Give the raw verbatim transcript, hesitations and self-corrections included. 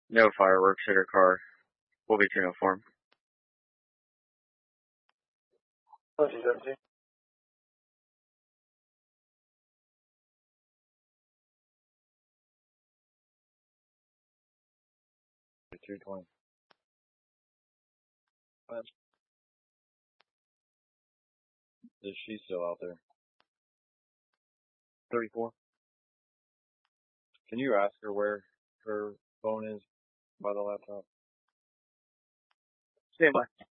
No fireworks at her car. We'll be to no form. Oh, she's empty. two twenty. Is she still out there? thirty-four. Can you ask her where her phone is by the laptop? Stand by.